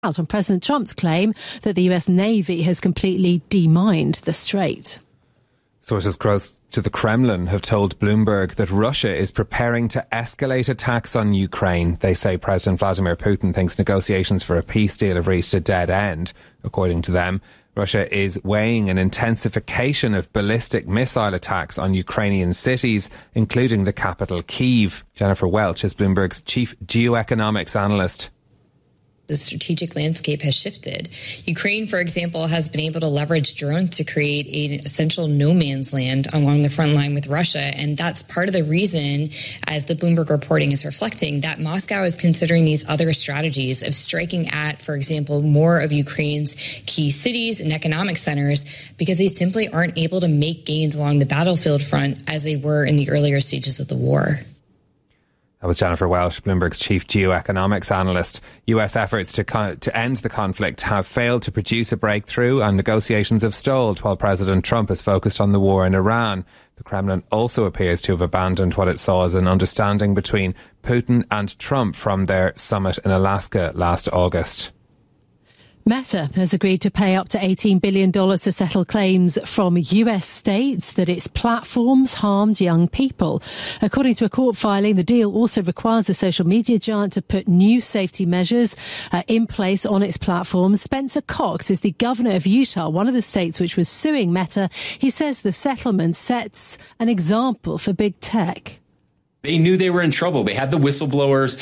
out on President Trump's claim that the US Navy has completely demined the strait. Sources close to the Kremlin have told Bloomberg that Russia is preparing to escalate attacks on Ukraine. They say President Vladimir Putin thinks negotiations for a peace deal have reached a dead end. According to them, Russia is weighing an intensification of ballistic missile attacks on Ukrainian cities, including the capital, Kyiv. Jennifer Welch is Bloomberg's chief geoeconomics analyst. The strategic landscape has shifted. Ukraine, for example, has been able to leverage drones to create an essential no man's land along the front line with Russia. And that's part of the reason, as the Bloomberg reporting is reflecting, that Moscow is considering these other strategies of striking at, for example, more of Ukraine's key cities and economic centers, because they simply aren't able to make gains along the battlefield front as they were in the earlier stages of the war. That was Jennifer Welch, Bloomberg's chief geoeconomics analyst. US efforts to end the conflict have failed to produce a breakthrough, and negotiations have stalled while President Trump is focused on the war in Iran. The Kremlin also appears to have abandoned what it saw as an understanding between Putin and Trump from their summit in Alaska last August. Meta has agreed to pay up to $18 billion to settle claims from US states that its platforms harmed young people. According to a court filing, the deal also requires the social media giant to put new safety measures in place on its platforms. Spencer Cox is the governor of Utah, one of the states which was suing Meta. He says the settlement sets an example for big tech. They knew they were in trouble. They had the whistleblowers.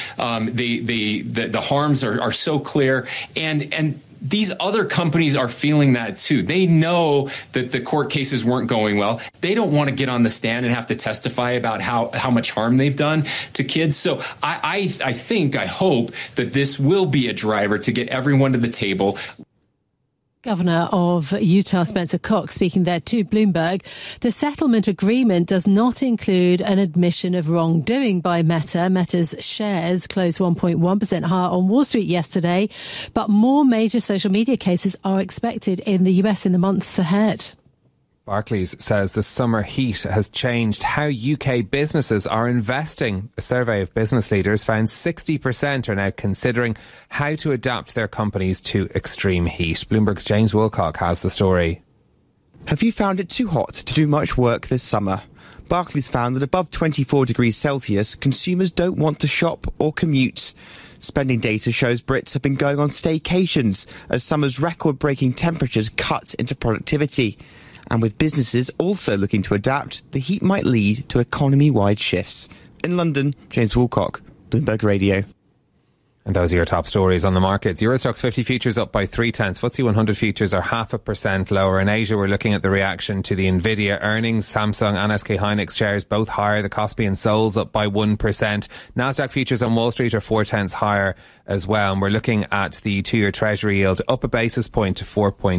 The harms are so clear. And these other companies are feeling that too. They know that the court cases weren't going well. They don't want to get on the stand and have to testify about how much harm they've done to kids. So I hope that this will be a driver to get everyone to the table. Governor of Utah, Spencer Cox, speaking there to Bloomberg. The settlement agreement does not include an admission of wrongdoing by Meta. Meta's shares closed 1.1% higher on Wall Street yesterday, but more major social media cases are expected in the US in the months ahead. Barclays says the summer heat has changed how UK businesses are investing. A survey of business leaders found 60% are now considering how to adapt their companies to extreme heat. Bloomberg's James Wilcock has the story. Have you found it too hot to do much work this summer? Barclays found that above 24 degrees Celsius, consumers don't want to shop or commute. Spending data shows Brits have been going on staycations as summer's record-breaking temperatures cut into productivity. And with businesses also looking to adapt, the heat might lead to economy-wide shifts. In London, James Woolcock, Bloomberg Radio. And those are your top stories on the markets. Eurostoxx 50 futures up by 0.3. FTSE 100 futures are 0.5% lower. In Asia, we're looking at the reaction to the Nvidia earnings. Samsung and SK Hynix shares both higher. The Kospi and Soul's up by 1%. Nasdaq futures on Wall Street are 0.4 higher as well. And we're looking at the 2-year Treasury yield up a basis point to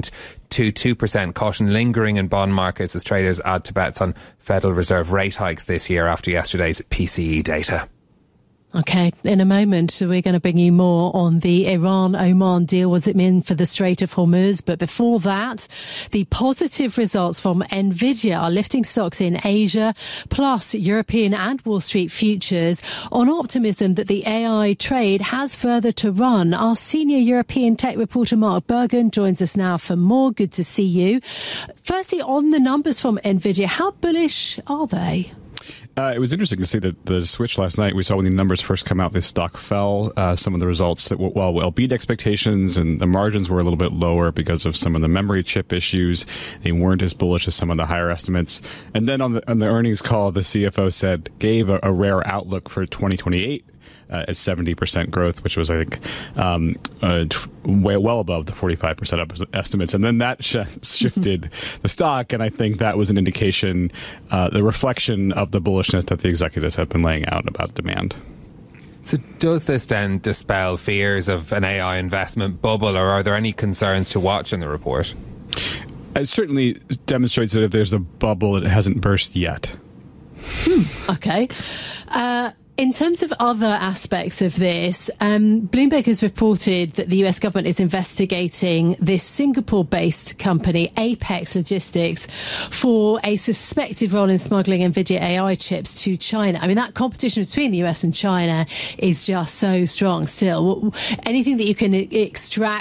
4.22%. Caution lingering in bond markets as traders add to bets on Federal Reserve rate hikes this year after yesterday's PCE data. OK, in a moment, we're going to bring you more on the Iran-Oman deal. What does it mean for the Strait of Hormuz? But before that, the positive results from Nvidia are lifting stocks in Asia, plus European and Wall Street futures on optimism that the AI trade has further to run. Our senior European tech reporter, Mark Bergen, joins us now for more. Good to see you. Firstly, on the numbers from Nvidia, how bullish are they? It was interesting to see the switch last night. We saw when the numbers first come out, this stock fell. Some of the results that well beat expectations, and the margins were a little bit lower because of some of the memory chip issues. They weren't as bullish as some of the higher estimates. And then on the earnings call, the CFO gave a rare outlook for 2028. At 70% growth, which was, I think, well above the 45% estimates. And then that shifted the stock, and I think that was an indication, the reflection of the bullishness that the executives have been laying out about demand. So does this then dispel fears of an AI investment bubble, or are there any concerns to watch in the report? It certainly demonstrates that if there's a bubble, it hasn't burst yet. OK. In terms of other aspects of this, Bloomberg has reported that the US government is investigating this Singapore-based company, Apex Logistics, for a suspected role in smuggling NVIDIA AI chips to China. I mean, that competition between the US and China is just so strong still. Anything that you can extract